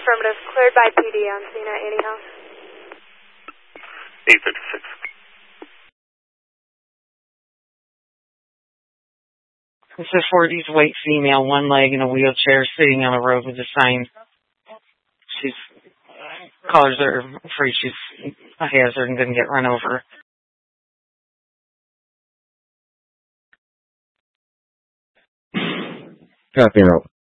Affirmative. Cleared by PD on scene at Annie House. 856. It's a 40s white female, one leg in a wheelchair, sitting on a road with a sign. Cars are afraid she's a hazard and going to get run over. Copy out.